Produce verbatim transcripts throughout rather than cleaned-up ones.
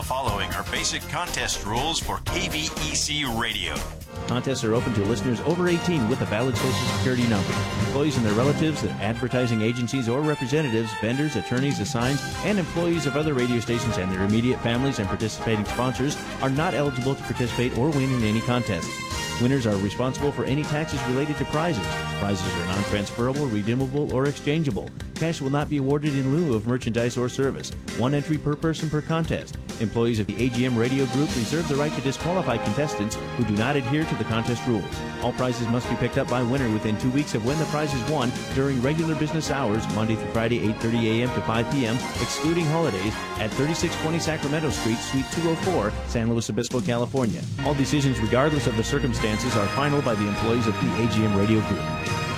following are basic contest rules for K V E C Radio. Contests are open to listeners over eighteen with a valid Social Security number. Employees and their relatives, advertising agencies or representatives, vendors, attorneys, assigns, and employees of other radio stations and their immediate families and participating sponsors are not eligible to participate or win in any contests. Winners are responsible for any taxes related to prizes. Prizes are non-transferable, redeemable, or exchangeable. Cash will not be awarded in lieu of merchandise or service. One entry per person per contest. Employees of the A G M Radio Group reserve the right to disqualify contestants who do not adhere to the contest rules. All prizes must be picked up by winner within two weeks of when the prize is won during regular business hours, Monday through Friday, eight thirty a.m. to five p.m., excluding holidays, at thirty-six twenty Sacramento Street, Suite two oh four, San Luis Obispo, California. All decisions, regardless of the circumstances, are final by the employees of the A G M Radio Group.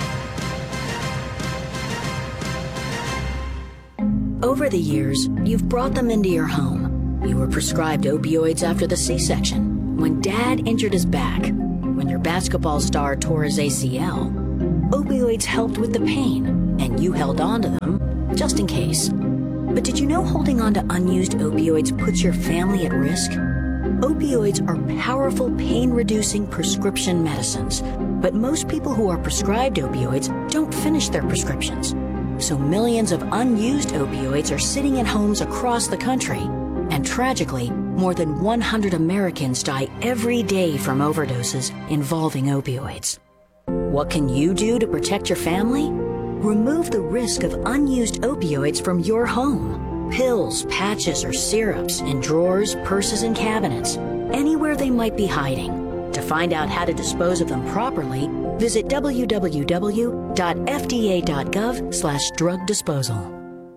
Over the years, you've brought them into your home. You were prescribed opioids after the C-section, when Dad injured his back, when your basketball star tore his A C L. Opioids helped with the pain, and you held on to them just in case. But did you know holding on to unused opioids puts your family at risk? Opioids are powerful pain-reducing prescription medicines, but most people who are prescribed opioids don't finish their prescriptions. So millions of unused opioids are sitting in homes across the country. And tragically, more than one hundred Americans die every day from overdoses involving opioids. What can you do to protect your family? Remove the risk of unused opioids from your home. Pills, patches, or syrups in drawers, purses, and cabinets, anywhere they might be hiding. To find out how to dispose of them properly, visit w w w dot f d a dot gov slash drug disposal.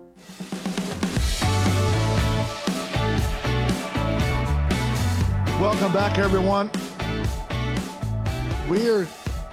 Welcome back, everyone. We're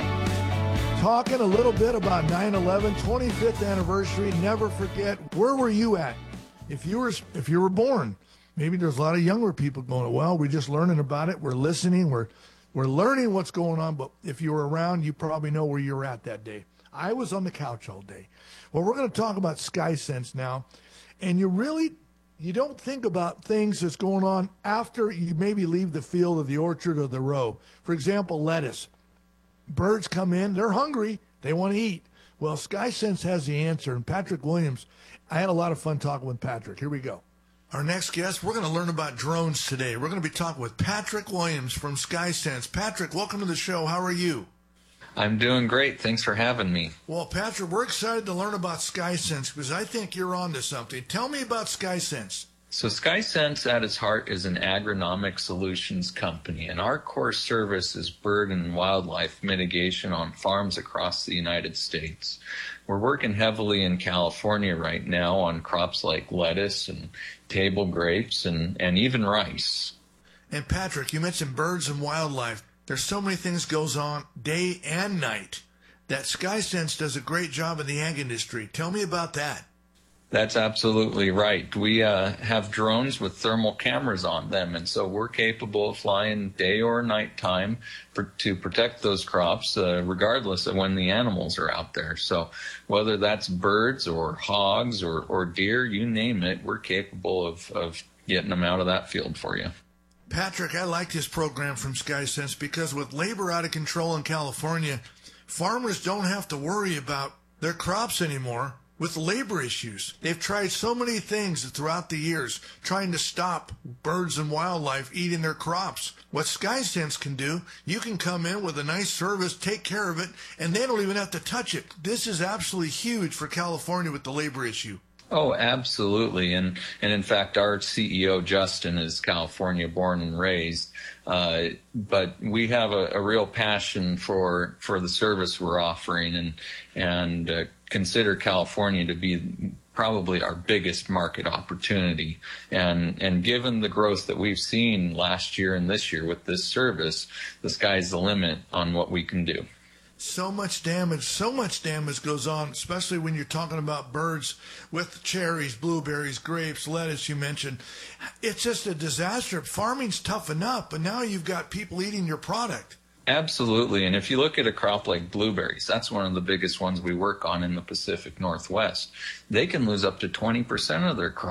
talking a little bit about nine eleven, twenty-fifth anniversary. Never forget, where were you at? If you were if you were born, maybe there's a lot of younger people going, well, we're just learning about it. We're listening. We're we're learning what's going on. But if you were around, you probably know where you were at that day. I was on the couch all day. Well, we're going to talk about SkySense now. And you really, you don't think about things that's going on after you maybe leave the field or the orchard or the row. For example, lettuce. Birds come in, they're hungry, they want to eat. Well, SkySense has the answer. And Patrick Williams, I had a lot of fun talking with Patrick. Here we go. Our next guest, we're going to learn about drones today. We're going to be talking with Patrick Williams from SkySense. Patrick, welcome to the show. How are you? I'm doing great. Thanks for having me. Well, Patrick, we're excited to learn about SkySense because I think you're onto something. Tell me about SkySense. So SkySense at its heart is an agronomic solutions company, and our core service is bird and wildlife mitigation on farms across the United States. We're working heavily in California right now on crops like lettuce and table grapes and, and even rice. And Patrick, you mentioned birds and wildlife. There's so many things goes on day and night that SkySense does a great job in the ag industry. Tell me about that. That's absolutely right. We uh, have drones with thermal cameras on them, and so we're capable of flying day or night time for, to protect those crops, uh, regardless of when the animals are out there. So whether that's birds or hogs or, or deer, you name it, we're capable of, of getting them out of that field for you. Patrick, I like this program from SkySense because with labor out of control in California, farmers don't have to worry about their crops anymore. With labor issues, they've tried so many things throughout the years trying to stop birds and wildlife eating their crops. What SkySense can do, you can come in with a nice service, take care of it, and they don't even have to touch it. This is absolutely huge for California with the labor issue. Oh, absolutely. And, and in fact, our C E O, Justin, is California born and raised. Uh, but we have a, a real passion for, for the service we're offering and, and, uh, consider California to be probably our biggest market opportunity. And, and given the growth that we've seen last year and this year with this service, the sky's the limit on what we can do. So much damage, so much damage goes on, especially when you're talking about birds with cherries, blueberries, grapes, lettuce you mentioned. It's just a disaster. Farming's tough enough, but now you've got people eating your product. Absolutely. And if you look at a crop like blueberries, that's one of the biggest ones we work on in the Pacific Northwest. They can lose up to twenty percent of their crop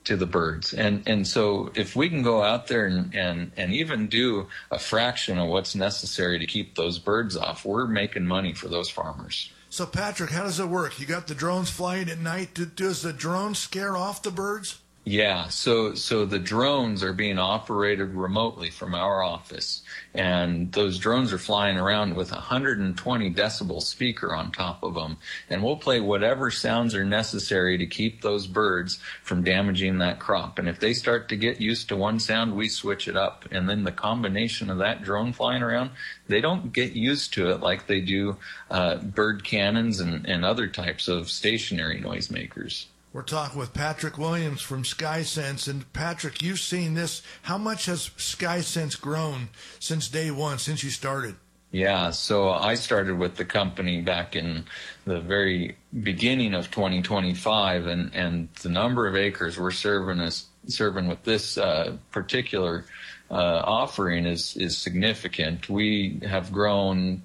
to the birds. And and so if we can go out there and, and, and even do a fraction of what's necessary to keep those birds off, we're making money for those farmers. So, Patrick, how does it work? You got the drones flying at night. Does the drone scare off the birds? Yeah, so so the drones are being operated remotely from our office, and those drones are flying around with a one hundred twenty decibel speaker on top of them, and we'll play whatever sounds are necessary to keep those birds from damaging that crop. And if they start to get used to one sound, we switch it up, and then the combination of that drone flying around, they don't get used to it like they do uh, bird cannons and, and other types of stationary noisemakers. We're talking with Patrick Williams from SkySense. And Patrick, you've seen this. How much has SkySense grown since day one, since you started? Yeah, so I started with the company back in the very beginning of twenty twenty-five, and, and the number of acres we're serving is serving with this uh, particular uh, offering is is significant. We have grown,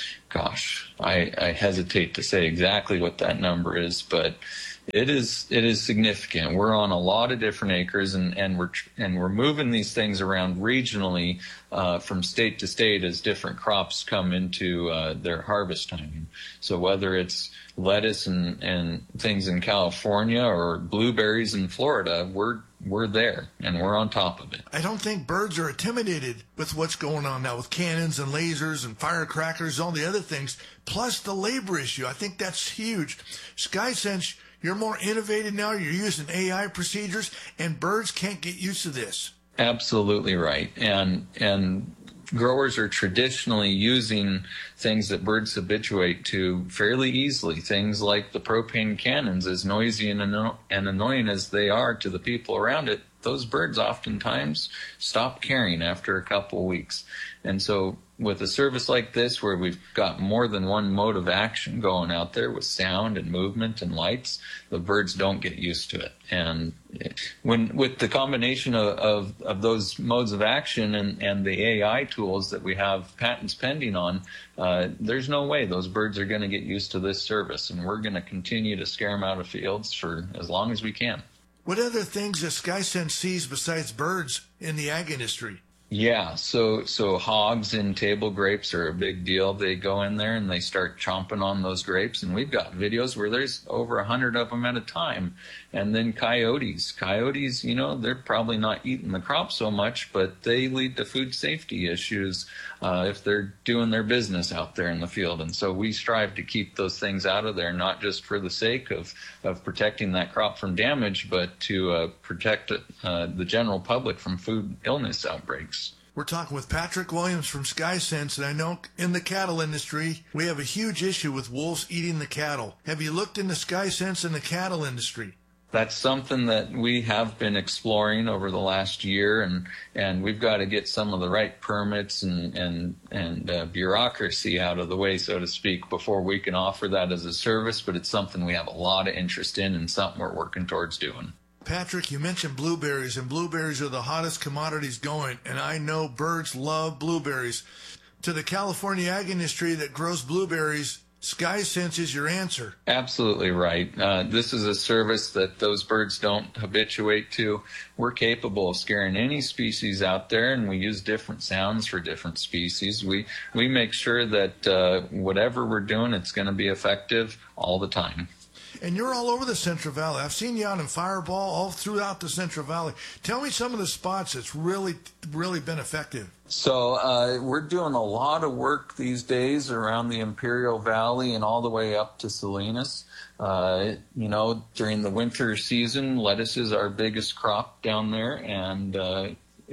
gosh, I, I hesitate to say exactly what that number is, but It is it is significant. We're on a lot of different acres, and, and we're and we're moving these things around regionally uh, from state to state as different crops come into uh, their harvest timing. So whether it's lettuce and, and things in California or blueberries in Florida, we're we're there and we're on top of it. I don't think birds are intimidated with what's going on now with cannons and lasers and firecrackers, all the other things, plus the labor issue. I think that's huge. SkySense, you're more innovative now. You're using A I procedures, and birds can't get used to this. Absolutely right. And and growers are traditionally using things that birds habituate to fairly easily. Things like the propane cannons, as noisy and, anno- and annoying as they are to the people around it, those birds oftentimes stop caring after a couple of weeks. And so with a service like this, where we've got more than one mode of action going out there with sound and movement and lights, the birds don't get used to it. And when with the combination of, of, of those modes of action and, and the A I tools that we have patents pending on, uh, there's no way those birds are going to get used to this service. And we're going to continue to scare them out of fields for as long as we can. What other things does SkySense sees besides birds in the ag industry? Yeah, so so hogs in table grapes are a big deal. They go in there and they start chomping on those grapes, and we've got videos where there's over a hundred of them at a time. And then coyotes. Coyotes, you know, they're probably not eating the crop so much, but they lead to food safety issues uh, if they're doing their business out there in the field. And so we strive to keep those things out of there, not just for the sake of, of protecting that crop from damage, but to uh, protect uh, the general public from food illness outbreaks. We're talking with Patrick Williams from SkySense, and I know in the cattle industry, we have a huge issue with wolves eating the cattle. Have you looked into SkySense in the cattle industry? That's something that we have been exploring over the last year, and, and we've got to get some of the right permits and, and, and uh, bureaucracy out of the way, so to speak, before we can offer that as a service, but it's something we have a lot of interest in and something we're working towards doing. Patrick, you mentioned blueberries, and blueberries are the hottest commodities going, and I know birds love blueberries. To the California ag industry that grows blueberries, SkySense is your answer. Absolutely right. Uh, this is a service that those birds don't habituate to. We're capable of scaring any species out there, and we use different sounds for different species. We we make sure that uh, whatever we're doing, it's going to be effective all the time. And you're all over the Central Valley. I've seen you out in Fireball all throughout the Central Valley. Tell me some of the spots that's really, really been effective. So uh, we're doing a lot of work these days around the Imperial Valley and all the way up to Salinas. Uh, you know, during the winter season, lettuce is our biggest crop down there, and uh,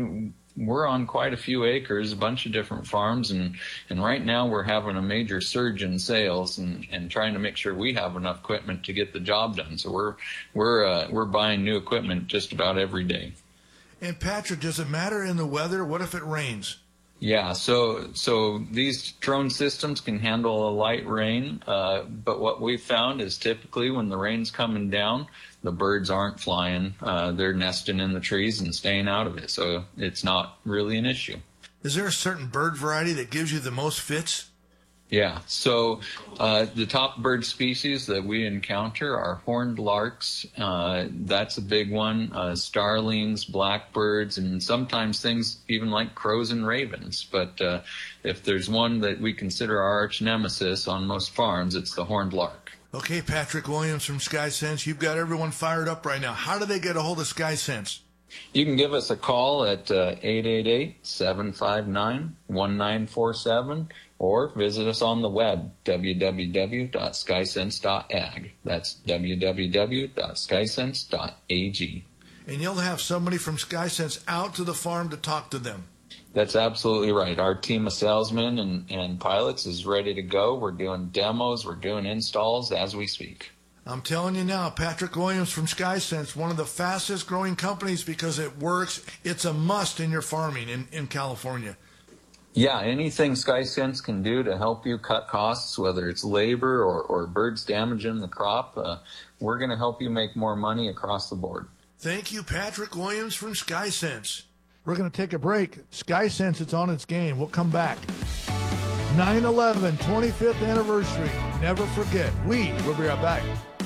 we're on quite a few acres, a bunch of different farms, and, and right now we're having a major surge in sales and, and trying to make sure we have enough equipment to get the job done. So we're we're uh, we're buying new equipment just about every day. And Patrick, does it matter in the weather? What if it rains? Yeah, so so these drone systems can handle a light rain, uh, but what we've found is typically when the rain's coming down, the birds aren't flying. Uh, they're nesting in the trees and staying out of it, so it's not really an issue. Is there a certain bird variety that gives you the most fits? Yeah, so uh, the top bird species that we encounter are horned larks. Uh, that's a big one. Uh, starlings, blackbirds, and sometimes things even like crows and ravens. But uh, if there's one that we consider our arch nemesis on most farms, it's the horned lark. Okay, Patrick Williams from SkySense, you've got everyone fired up right now. How do they get a hold of SkySense? You can give us a call at uh, eight eight eight, seven five nine, one nine four seven or visit us on the web, w w w dot skysense dot a g. That's w w w dot skysense dot a g. And you'll have somebody from SkySense out to the farm to talk to them. That's absolutely right. Our team of salesmen and, and pilots is ready to go. We're doing demos. We're doing installs as we speak. I'm telling you now, Patrick Williams from SkySense, one of the fastest growing companies because it works. It's a must in your farming in, in California. Yeah, anything SkySense can do to help you cut costs, whether it's labor or, or birds damaging the crop, uh, we're going to help you make more money across the board. Thank you, Patrick Williams from SkySense. We're going to take a break. SkySense, it's on its game. We'll come back. nine eleven, twenty-fifth anniversary. Never forget. We will be right back.